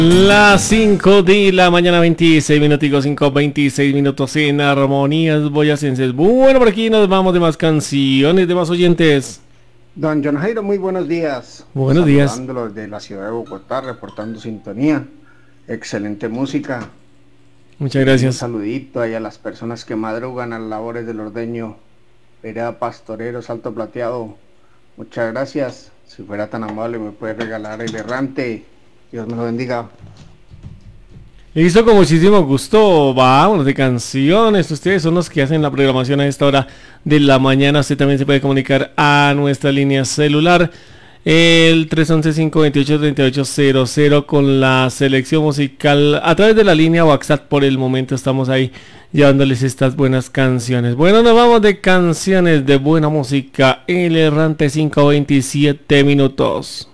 Las 5 de la mañana, 26 minutos, 26 minutos en Armonías Boyacenses. Bueno, por aquí nos vamos de más canciones, de más oyentes. Don John Jairo, muy buenos días. Buenos días. Saludándolo desde la ciudad de Bogotá, reportando sintonía. Excelente música. Muchas gracias. Un saludito ahí a las personas que madrugan a las labores del ordeño, vereda Pastorero, Salto Plateado. Muchas gracias. Si fuera tan amable, me puede regalar el errante. Dios me lo bendiga. Listo, con muchísimo gusto. Vamos de canciones. Ustedes son los que hacen la programación a esta hora de la mañana. Usted también se puede comunicar a nuestra línea celular, el 311-528-3800, con la selección musical a través de la línea WhatsApp. Por el momento estamos ahí llevándoles estas buenas canciones. Bueno, nos vamos de canciones de buena música. El errante, 5:27 minutos.